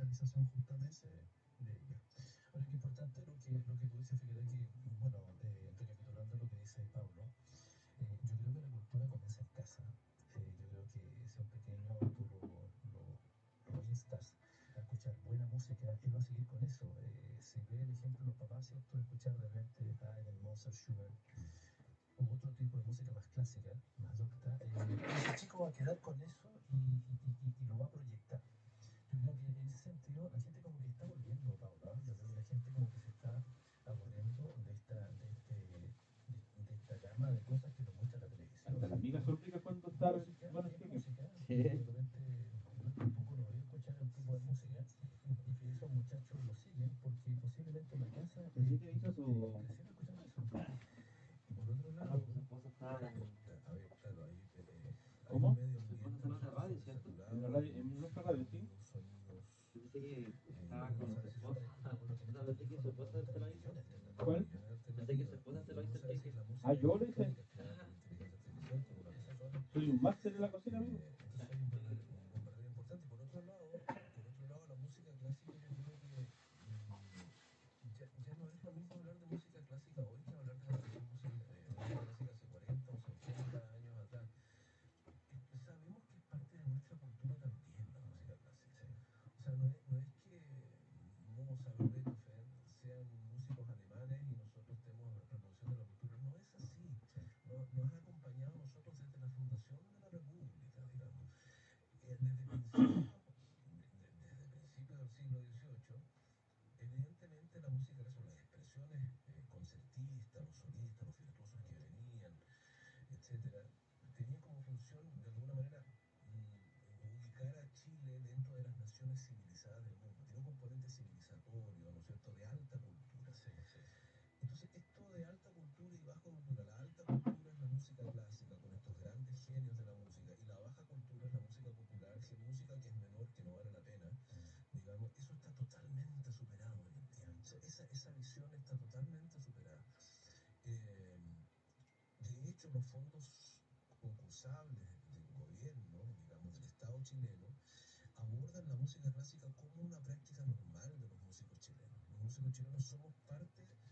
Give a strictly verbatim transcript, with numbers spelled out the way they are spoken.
comercialización justamente de ella. Ahora, qué importante lo que, lo que tú dices, fíjate que, bueno, eh, recapitulando lo que dice Pablo, eh, yo creo que la cultura comienza en casa. Eh, yo creo que si un pequeño tú lo, lo, lo instas a escuchar buena música, él va a seguir con eso. Eh, si ve el ejemplo de los papás, ¿cierto? Escuchar de repente Haydn, Mozart, Schubert, u otro tipo de música más clásica, más docta, eh, ese chico va a quedar con eso y, y, y, y lo va a proyectar. Yo creo que en ese sentido la gente como que está volviendo, Paula. Yo creo que la gente como que se está aburriendo de esta, de este, de, de esta gama de cosas que nos muestra la televisión. Hasta las migas son ricas cuando está Música, bueno, es música. sí. De repente yo tampoco lo voy a escuchar el tipo de música y que esos muchachos lo siguen porque posiblemente en la casa eh, Pensé que hizo su... eh, crecieron escuchando eso. Y por otro Ah, lado, pues su esposa está en... a ver, claro, ahí eh, hay ¿Cómo? un medio Su esposa ambiente está en otra radio, nosotros ¿cierto? En, la saturado radio, de en nuestra radio, sí. sonidos, sonidos. Yo pensé que Eh, estaba no con su sabes si esposa. suena esto, recuerdo que en O sea, este pensé que su teléfono esposa te lo hay hizo. millones de alternativas, ¿Cuál? millones de Pensé que su alternativas. esposa te Y lo uno no hizo el sabe si ticket. es la música Ah, yo lo hice. electrónica creada por inteligencia artificial, como una cosa sola. Soy un máster en la cocina, amigo. Eh, entonces hay un, bombardeo, un bombardeo importante. Por otro lado, por otro lado, la música clásica yo creo que mm, ya, ya no es lo mismo hablar de música clásica hoy que hablar de la música, eh, música clásica hace cuarenta o cincuenta años atrás. Eh, sabemos que es parte de nuestra cultura también la música clásica. O sea, no es, no es que Mozart o Beethoven sean músicos alemanes y nosotros estemos reproduciendo la cultura. No es así. No, nos ha acompañado a nosotros desde la fundación de la República, digamos. Eh, desde principios de- desde principios del siglo dieciocho, evidentemente la música clásica, las expresiones eh, concertistas, los solistas, los virtuosos que venían, etcétera, tenía como función, de alguna manera, mm, ubicar a Chile dentro de las naciones civilizadas del mundo. Tiene un componente civilizatorio, ¿no es cierto?, de alta cultura. Sí, sí. Entonces, esto de alta cultura y baja cultura, la alta cultura es la música clásica, con estos grandes genios de la música, y la baja cultura es la música popular, que es música que es menor, que no vale la pena, digamos, eso está totalmente superado hoy en día. O sea, esa, esa visión está totalmente superada. Eh, de hecho, los fondos concursables del gobierno, digamos, del Estado chileno, abordan la música clásica como una práctica normal de los músicos chilenos. Los músicos chilenos somos parte